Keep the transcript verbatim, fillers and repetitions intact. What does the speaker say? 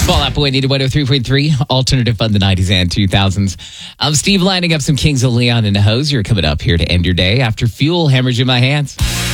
Fall Out Boy needed one oh three point three, alternative fun the nineties and two thousands. I'm Steve lining up some Kings of Leon and the Hose. You're coming up here to end your day after Fuel hammers you in my hands.